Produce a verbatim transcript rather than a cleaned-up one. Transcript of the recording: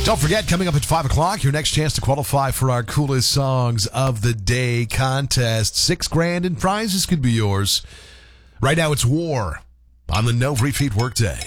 Don't forget, coming up at five o'clock, your next chance to qualify for our coolest songs of the day contest. Six grand in prizes could be yours. Right now, it's War on the No Retreat Workday.